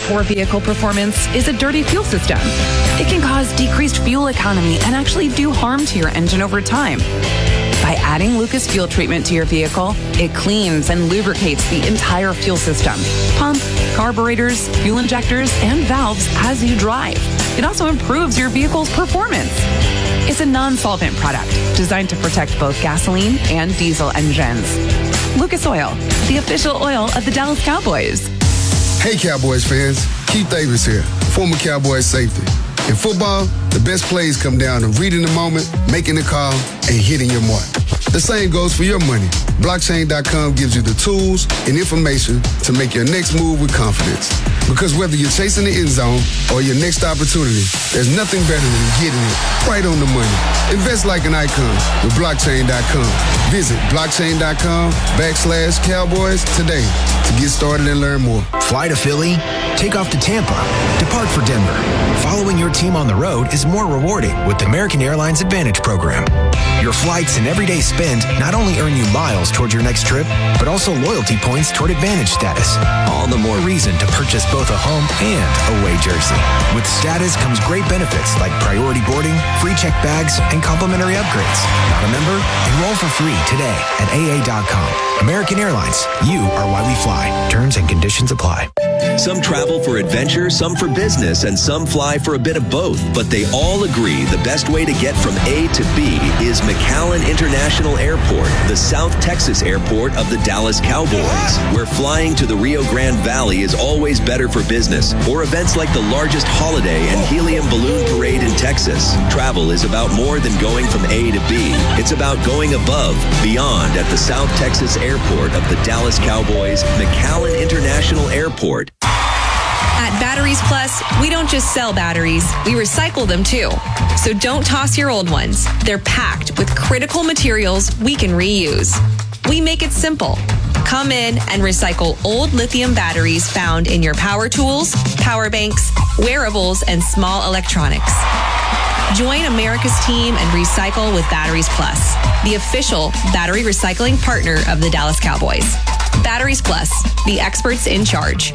poor vehicle performance is a dirty fuel system. It can cause decreased fuel economy and actually do harm to your engine over time. By adding Lucas Fuel Treatment to your vehicle, it cleans and lubricates the entire fuel system. Pump, carburetors, fuel injectors, and valves as you drive. It also improves your vehicle's performance. It's a non-solvent product designed to protect both gasoline and diesel engines. Lucas Oil, the official oil of the Dallas Cowboys. Hey Cowboys fans, Keith Davis here, former Cowboys safety. In football, the best plays come down to reading the moment, making the call, and hitting your mark. The same goes for your money. Blockchain.com gives you the tools and information to make your next move with confidence. Because whether you're chasing the end zone or your next opportunity, there's nothing better than getting it right on the money. Invest like an icon with Blockchain.com. Visit Blockchain.com/Cowboys today to get started and learn more. Fly to Philly, take off to Tampa, depart for Denver. Following your team on the road is more rewarding with the American Airlines Advantage program. Your flights and everyday spend not only earn you miles towards your next trip, but also loyalty points toward Advantage status. All the more reason to purchase both a home and away jersey. With status comes great benefits like priority boarding, free check bags, and complimentary upgrades. Not a member? Enroll for free today at AA.com. American Airlines, you are why we fly. Terms and conditions apply. Some travel for adventure, some for business, and some fly for a bit of both. But they all agree the best way to get from A to B is McAllen International Airport, the South Texas airport of the Dallas Cowboys, where flying to the Rio Grande Valley is always better for business, or events like the largest holiday and helium balloon parade in Texas. Travel is about more than going from A to B. It's about going above, beyond at the South Texas airport of the Dallas Cowboys, McAllen International Airport. At Batteries Plus, we don't just sell batteries, we recycle them too. So don't toss your old ones. They're packed with critical materials we can reuse. We make it simple. Come in and recycle old lithium batteries found in your power tools, power banks, wearables, and small electronics. Join America's team and recycle with Batteries Plus, the official battery recycling partner of the Dallas Cowboys. Batteries Plus, the experts in charge.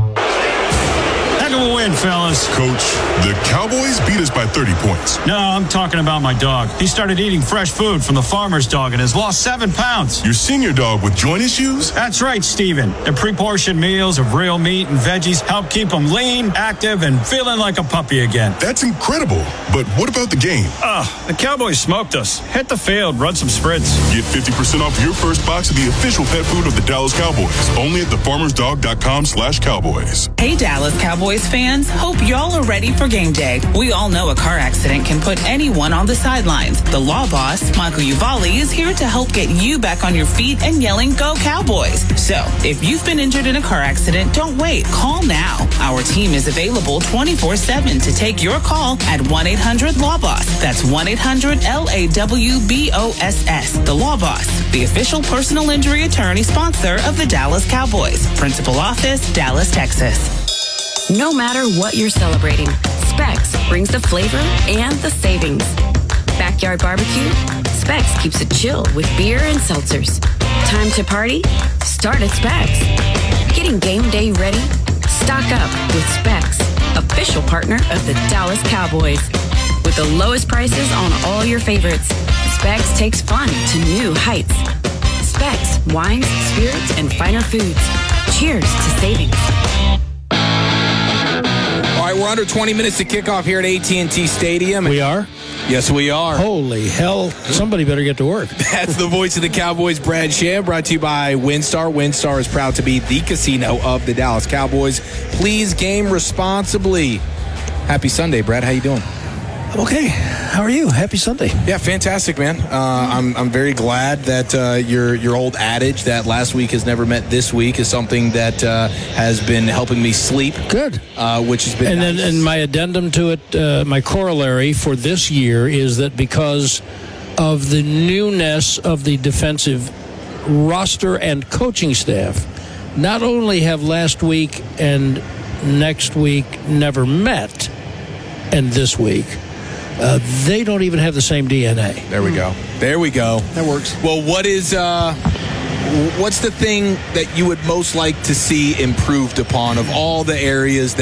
Heck of a win, fellas. Coach, the Cowboys beat us by 30 points. No, I'm talking about my dog. He started eating fresh food from the farmer's dog and has lost 7 pounds. Your senior dog with joint issues? That's right, Steven. The pre-portioned meals of real meat and veggies help keep him lean, active, and feeling like a puppy again. That's incredible. But what about the game? The Cowboys smoked us. Hit the field, run some sprints. Get 50% off your first box of the official pet food of the Dallas Cowboys. Only at thefarmersdog.com/Cowboys. Hey, Dallas Cowboys fans. Hope y'all are ready for game day. We all know a car accident can put anyone on the sidelines. The law boss, Michael Uvalde, is here to help get you back on your feet and yelling, "Go Cowboys!" So, if you've been injured in a car accident, don't wait. Call now. Our team is available 24/7 to take your call at 1-800-LAW-BOSS. That's 1-800-LAWBOSS. The Law Boss, the official personal injury attorney sponsor of the Dallas Cowboys. Principal office, Dallas, Texas. No matter what you're celebrating, Specs brings the flavor and the savings. Backyard barbecue? Specs keeps it chill with beer and seltzers. Time to party? Start at Specs. Getting game day ready? Stock up with Specs, official partner of the Dallas Cowboys. With the lowest prices on all your favorites, Specs takes fun to new heights. Specs, wines, spirits, and finer foods. Cheers to savings. All right, we're under 20 minutes to kick off here at AT&T Stadium. We are? Yes, we are. Holy hell. Somebody better get to work. That's the voice of the Cowboys, Brad Sham, brought to you by WinStar. WinStar is proud to be the casino of the Dallas Cowboys. Please game responsibly. Happy Sunday, Brad. How you doing? Okay. How are you? Happy Sunday. Yeah, fantastic, man. I'm very glad that your old adage that last week has never met this week is something that has been helping me sleep. Good. Which has been nice. And my addendum to it, my corollary for this year is that because of the newness of the defensive roster and coaching staff, not only have last week and next week never met, and this week, they don't even have the same DNA. There we go. There we go. That works. Well, what's the thing that you would most like to see improved upon of all the areas